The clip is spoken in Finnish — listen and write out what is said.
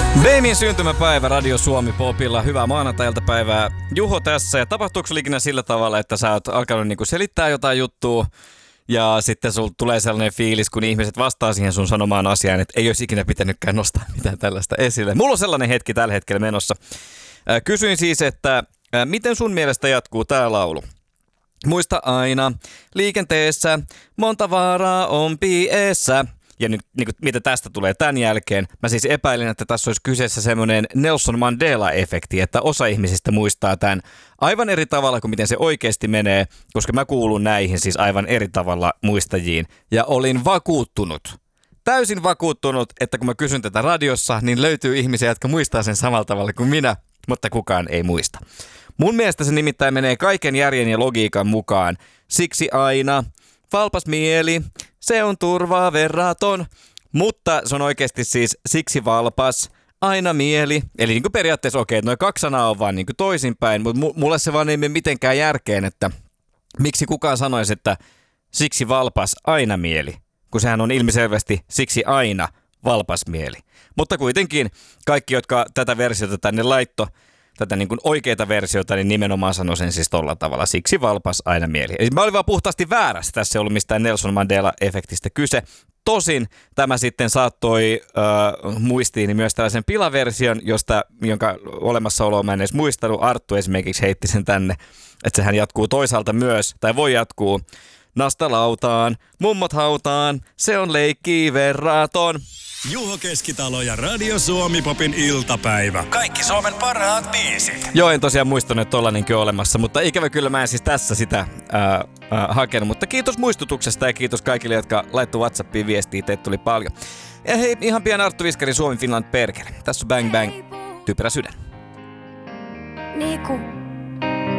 Beimin syntymäpäivä Radio Suomi Popilla. Hyvää maanantai-iltapäivää. Juho tässä. Ja tapahtuuko sulla ikinä sillä tavalla, että sä oot alkanut selittää jotain juttua ja sitten sulla tulee sellainen fiilis, kun ihmiset vastaa siihen sun sanomaan asiaan, että ei olisi ikinä pitänytkään nostaa mitään tällaista esille. Mulla on sellainen hetki tällä hetkellä menossa. Kysyin siis, että miten sun mielestä jatkuu tää laulu? Muista aina, liikenteessä monta vaaraa on pieessä. Ja nyt mitä tästä tulee tämän jälkeen, mä siis epäilin, että tässä olisi kyseessä semmoinen Nelson Mandela-efekti, että osa ihmisistä muistaa tämän aivan eri tavalla kuin miten se oikeasti menee, koska mä kuulun näihin siis aivan eri tavalla muistajiin. Ja olin täysin vakuuttunut, että kun mä kysyn tätä radiossa, niin löytyy ihmisiä, jotka muistaa sen samalla tavalla kuin minä, mutta kukaan ei muista. Mun mielestä se nimittäin menee kaiken järjen ja logiikan mukaan. Siksi aina valpas mieli, se on turvaa verraton, mutta se on oikeasti siis siksi valpas, aina mieli. Eli niin kuin periaatteessa okei, noin kaksi sanaa on vaan niin kuin toisinpäin, mutta mulle se vaan ei mene mitenkään järkeen, että miksi kukaan sanoisi, että siksi valpas, aina mieli, kun sehän on ilmiselvästi siksi aina valpas mieli. Mutta kuitenkin kaikki, jotka tätä versiota tänne laitto, tätä niin kuin oikeita versiota, niin nimenomaan sanoi sen siis tolla tavalla. Siksi valpas aina mieli. Eli mä olin vaan puhtaasti väärässä. Tässä ei ollut mistään Nelson Mandela-efektistä kyse. Tosin tämä sitten saattoi muistiini myös tällaisen pilaversion, jonka olemassaoloa mä en edes muistanut. Arttu esimerkiksi heitti sen tänne, että sehän jatkuu toisaalta myös, tai voi jatkuu. Nastalautaan, mummot hautaan, se on leikki verraton. Juho Keskitalo ja Radio Suomi Popin iltapäivä. Kaikki Suomen parhaat biisit. Joo, en tosiaan muistanut, että tollainenkin on olemassa, mutta ikävä kyllä mä en siis tässä sitä hakenut. Mutta kiitos muistutuksesta ja kiitos kaikille, jotka laittoi WhatsAppiin viestiä, teitä tuli paljon. Ja hei, ihan pian Arttu Viskari, Suomi Finland perkele. Tässä on Bang Bang, typerä sydän. Niku.